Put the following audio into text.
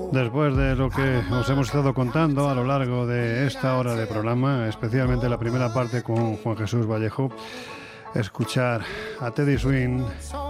Después de lo que os hemos estado contando a lo largo de esta hora de programa, especialmente la primera parte con Juan Jesús Vallejo, escuchar a Teddy Swims